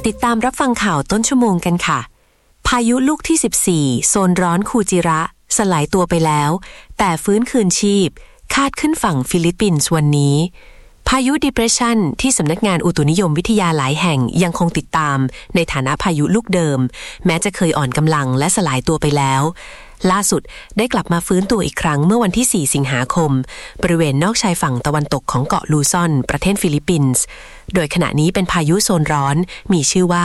ติดตามรับฟังข่าวต้นชั่วโมงกันค่ะพายุลูกที่14โซนร้อนคูจิระสลายตัวไปแล้วแต่ฟื้นคืนชีพคาดขึ้นฝั่งฟิลิปปินส์วันนี้พายุ Depression ที่สำนักงานอุตุนิยมวิทยาหลายแห่งยังคงติดตามในฐานะพายุลูกเดิมแม้จะเคยอ่อนกำลังและสลายตัวไปแล้วล่าสุดได้กลับมาฟื้นตัวอีกครั้งเมื่อวันที่4สิงหาคมบริเวณนอกชายฝั่งตะวันตกของเกาะลูซอนประเทศฟิลิปปินส์โดยขณะนี้เป็นพายุโซนร้อนมีชื่อว่า